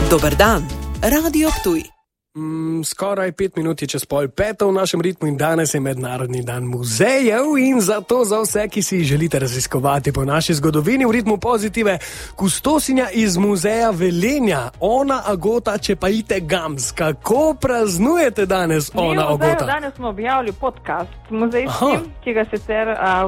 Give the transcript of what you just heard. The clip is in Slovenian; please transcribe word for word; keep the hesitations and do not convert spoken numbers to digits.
Dober dan, Radio Ptuj. Mm, skoraj pet minut je čez pol peto v našem ritmu in danes je Mednarodni dan muzejev in zato za vse, ki si želite raziskovati po naši zgodovini v ritmu pozitive, kustosinja iz muzeja Velenja, Ona Agota Čepajite Gams. Kako praznujete danes, Ona Agota? Danes smo objavili podcast muzejski, ki ga sicer uh,